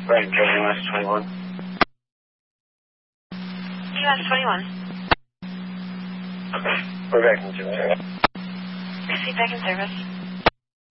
Right, US 21. US 21. Okay, we're back in service. Proceed back in service.